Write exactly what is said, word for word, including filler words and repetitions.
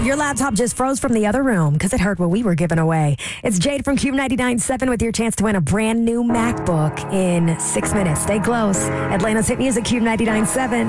Your laptop just froze from the other room because it heard what we were giving away. It's Jade from Cube ninety-nine point seven with your chance to win a brand new MacBook in six minutes. Stay close. Atlanta's Hit Music, Cube ninety-nine point seven.